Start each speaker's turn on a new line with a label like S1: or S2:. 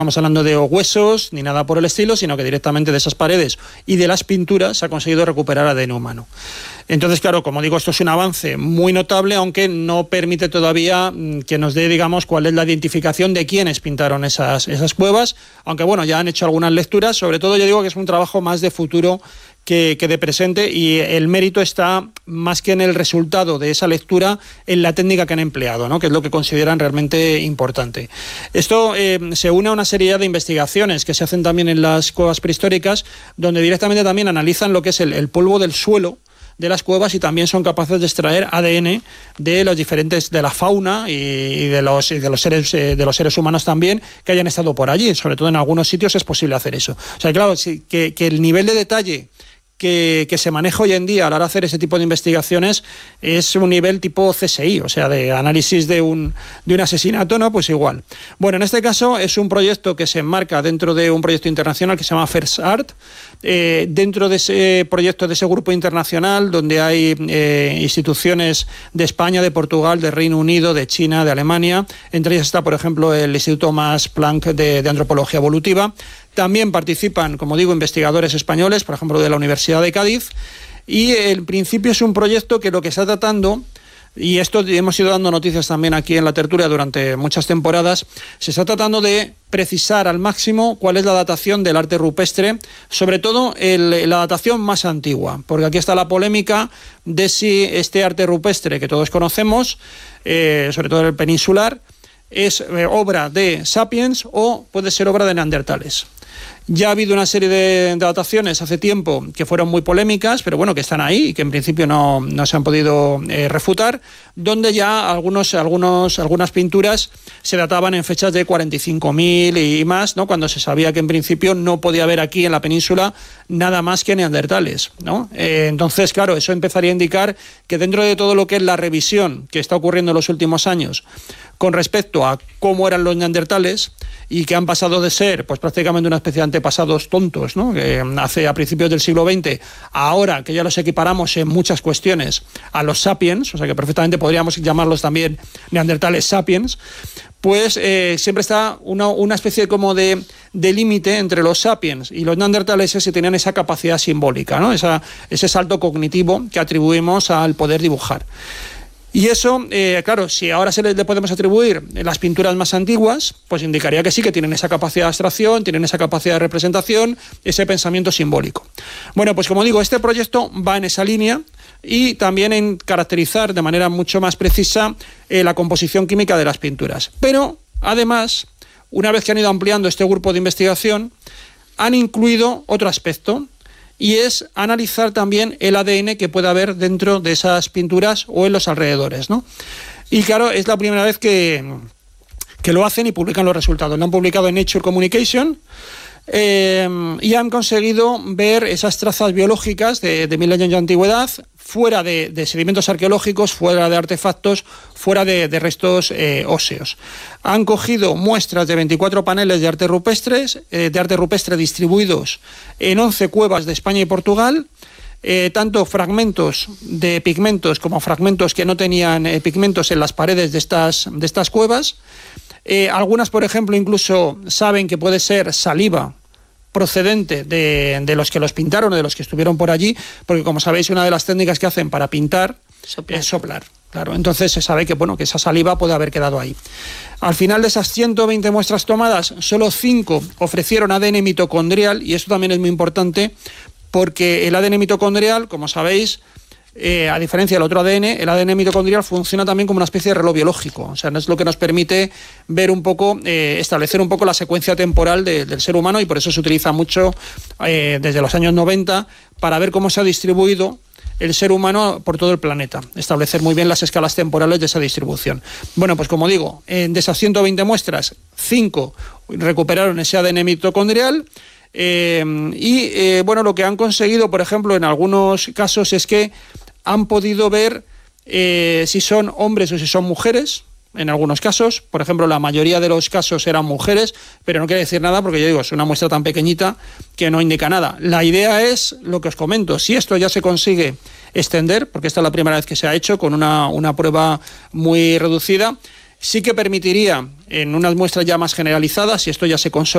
S1: estamos hablando de huesos ni nada por el estilo, sino que directamente de esas paredes y de las pinturas se ha conseguido recuperar ADN humano. Entonces, claro, como digo, esto es un avance muy notable, aunque no permite todavía que nos dé, digamos, cuál es la identificación de quiénes pintaron esas cuevas, aunque bueno, ya han hecho algunas lecturas, sobre todo yo digo que es un trabajo más de futuro que de presente, y el mérito está más que en el resultado de esa lectura, en la técnica que han empleado, ¿no? Que es lo que consideran realmente importante. Esto se une a una serie de investigaciones que se hacen también en las cuevas prehistóricas, donde directamente también analizan lo que es el polvo del suelo de las cuevas, y también son capaces de extraer ADN de los diferentes, de la fauna y de los seres humanos también que hayan estado por allí. Sobre todo en algunos sitios es posible hacer eso. O sea, claro, que el nivel de detalle que se maneja hoy en día a la hora de hacer ese tipo de investigaciones es un nivel tipo CSI, o sea, de análisis de un asesinato, ¿no? Pues igual. Bueno, en este caso es un proyecto que se enmarca dentro de un proyecto internacional que se llama First Art. Dentro de ese proyecto, de ese grupo internacional, donde hay instituciones de España, de Portugal, de Reino Unido, de China, de Alemania. Entre ellas está, por ejemplo, el Instituto Max Planck de Antropología Evolutiva. También participan, como digo, investigadores españoles, por ejemplo, de la Universidad de Cádiz. Y en principio es un proyecto que lo que está tratando, y esto hemos ido dando noticias también aquí en la tertulia durante muchas temporadas, se está tratando de precisar al máximo cuál es la datación del arte rupestre, sobre todo la datación más antigua, porque aquí está la polémica de si este arte rupestre que todos conocemos, sobre todo el peninsular, es obra de Sapiens o puede ser obra de neandertales. Ya ha habido una serie de dataciones hace tiempo que fueron muy polémicas, pero bueno, que están ahí y que en principio no se han podido refutar, donde ya algunas pinturas se databan en fechas de 45.000 y más, ¿no? Cuando se sabía que en principio no podía haber aquí en la península nada más que neandertales, ¿no? Entonces, claro, eso empezaría a indicar que dentro de todo lo que es la revisión que está ocurriendo en los últimos años con respecto a cómo eran los neandertales, y que han pasado de ser pues prácticamente una especie de antepasados tontos, ¿no? Que hace a principios del siglo XX, ahora que ya los equiparamos en muchas cuestiones a los sapiens, o sea que perfectamente podríamos llamarlos también neandertales sapiens, pues siempre está una especie como de límite entre los sapiens y los neandertales, que tenían esa capacidad simbólica, ¿no? Ese salto cognitivo que atribuimos al poder dibujar. Y eso, claro, si ahora le podemos atribuir las pinturas más antiguas, pues indicaría que sí, que tienen esa capacidad de abstracción, tienen esa capacidad de representación, ese pensamiento simbólico. Bueno, pues como digo, este proyecto va en esa línea, y también en caracterizar de manera mucho más precisa la composición química de las pinturas. Pero, además, una vez que han ido ampliando este grupo de investigación, han incluido otro aspecto, y es analizar también el ADN que puede haber dentro de esas pinturas o en los alrededores, ¿no? Y claro, es la primera vez que lo hacen y publican los resultados. Lo han publicado en Nature Communication, y han conseguido ver esas trazas biológicas de 1000 años de antigüedad, fuera de sedimentos arqueológicos, fuera de artefactos, fuera de restos óseos. Han cogido muestras de 24 paneles de arte rupestre distribuidos en 11 cuevas de España y Portugal, tanto fragmentos de pigmentos como fragmentos que no tenían pigmentos en las paredes de estas cuevas. Algunas, por ejemplo, incluso saben que puede ser saliva procedente de los que los pintaron o de los que estuvieron por allí, porque como sabéis, una de las técnicas que hacen para pintar es soplar. Claro, entonces se sabe que esa saliva puede haber quedado ahí. Al final de esas 120 muestras tomadas, solo 5 ofrecieron ADN mitocondrial, y esto también es muy importante, porque el ADN mitocondrial, como sabéis, a diferencia del otro ADN, el ADN mitocondrial funciona también como una especie de reloj biológico. O sea, es lo que nos permite ver un poco, establecer un poco la secuencia temporal del ser humano, y por eso se utiliza mucho desde los años 90 para ver cómo se ha distribuido el ser humano por todo el planeta, establecer muy bien las escalas temporales de esa distribución. Bueno, pues como digo, de esas 120 muestras, 5 recuperaron ese ADN mitocondrial. Lo que han conseguido, por ejemplo, en algunos casos, es que han podido ver si son hombres o si son mujeres. En algunos casos, por ejemplo, la mayoría de los casos eran mujeres, pero no quiere decir nada, porque yo digo, es una muestra tan pequeñita que no indica nada. La idea es lo que os comento: si esto ya se consigue extender, porque esta es la primera vez que se ha hecho con una prueba muy reducida, sí que permitiría en unas muestras ya más generalizadas, si esto ya se consolida,